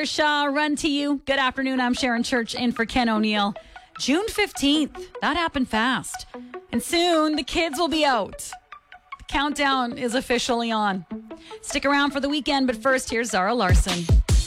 Zara Shaw, Run to You. Good afternoon. I'm Sharon Church in for Ken O'Neill. June 15th. That happened fast. And soon the kids will be out. The countdown is officially on. Stick around for the weekend, but first, here's Zara Larson.